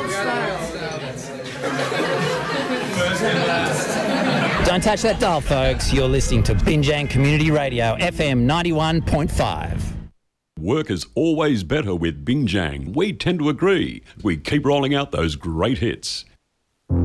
Don't touch that dial, folks. You're listening to Binjang Community Radio, FM 91.5. Work is always better with Binjang. We tend to agree. We keep rolling out those great hits.